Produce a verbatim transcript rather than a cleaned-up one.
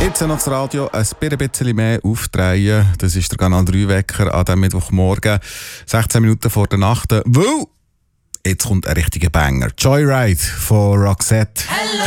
Jetzt noch das Radio ein bisschen mehr aufdrehen. Das ist der Kanal drei Wecker an diesem Mittwochmorgen, sechzehn Minuten vor der Nacht. Weil jetzt kommt ein richtiger Banger. Joyride von Roxette. Hello.